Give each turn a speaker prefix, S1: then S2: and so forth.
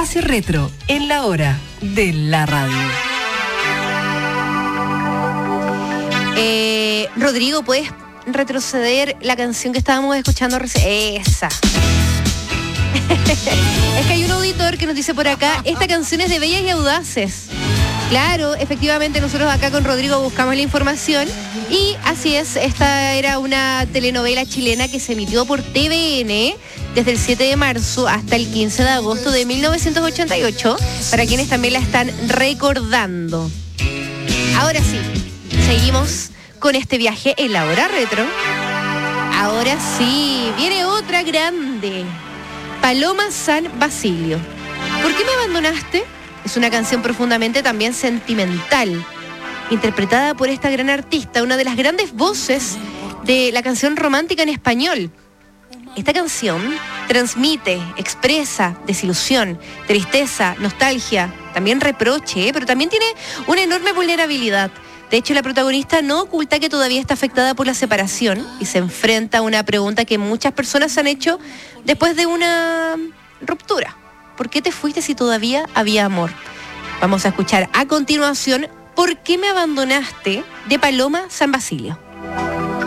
S1: Espacio Retro en la hora de la radio.
S2: Rodrigo, ¿puedes retroceder la canción que estábamos escuchando recién? Esa. Es que hay un auditor que nos dice por acá, esta canción es de Bellas y Audaces. Claro, efectivamente nosotros acá con Rodrigo buscamos la información y así es, esta era una telenovela chilena que se emitió por TVN desde el 7 de marzo hasta el 15 de agosto de 1988, para quienes también la están recordando. Ahora sí, seguimos con este viaje en la hora retro. Ahora sí, viene otra grande, Paloma San Basilio. ¿Por qué me abandonaste? Es una canción profundamente también sentimental, interpretada por esta gran artista, una de las grandes voces de la canción romántica en español. Esta canción transmite, expresa desilusión, tristeza, nostalgia, también reproche, pero también tiene una enorme vulnerabilidad. De hecho, la protagonista no oculta que todavía está afectada por la separación y se enfrenta a una pregunta que muchas personas se han hecho después de una ruptura. ¿Por qué te fuiste si todavía había amor? Vamos a escuchar a continuación ¿Por qué me abandonaste? De Paloma San Basilio.